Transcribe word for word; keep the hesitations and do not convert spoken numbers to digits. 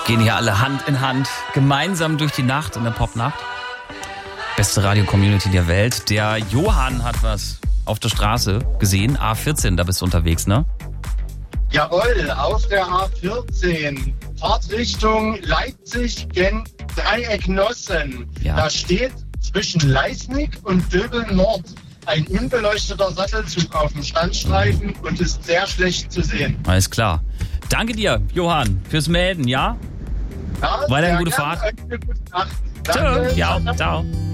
Gehen hier alle Hand in Hand gemeinsam durch die Nacht in der Popnacht. Beste Radio-Community der Welt. Der Johann hat was auf der Straße gesehen. A vierzehn, da bist du unterwegs, ne? Jawohl, auf der A vierzehn. Fahrtrichtung Leipzig gen Dreiecknossen. Ja. Da steht zwischen Leisnig und Döbel Nord ein unbeleuchteter Sattelzug auf dem Standstreifen und ist sehr schlecht zu sehen. Alles klar. Danke dir, Johann, fürs Melden, ja? Ja, Weiterhin sehr gute gern. Fahrt. Eine gute Nacht. Tschö. Danke. Ja, ciao.